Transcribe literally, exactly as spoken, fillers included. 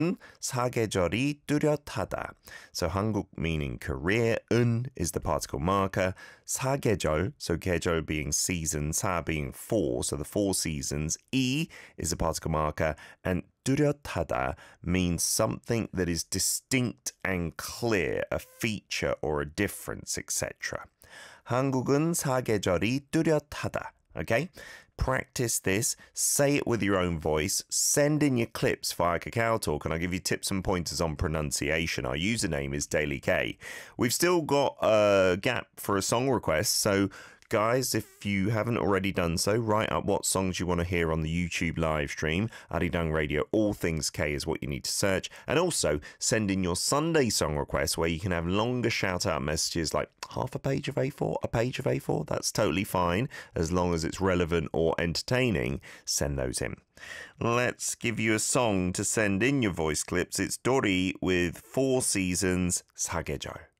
사계절이 뚜렷하다. So 한국 meaning Korea, 은 is the particle marker, 사계절, so 계절 being season, 사 being four, so the four seasons, 이 is the particle marker, and 뚜렷하다 means something that is distinct and clear, a feature or a difference, et cetera. 한국은 사계절이 뚜렷하다. Okay? Practice this. Say it with your own voice. Send in your clips via Kakao Talk, and I'll give you tips and pointers on pronunciation. Our username is Daily K. We've still got a gap for a song request, so guys, if you haven't already done so, write up what songs you want to hear on the YouTube live stream. Arirang Radio, All Things K is what you need to search. And also, send in your Sunday song requests where you can have longer shout-out messages like half a page of A four, a page of A four. That's totally fine, as long as it's relevant or entertaining. Send those in. Let's give you a song to send in your voice clips. It's Dori with Four Seasons, 사계절.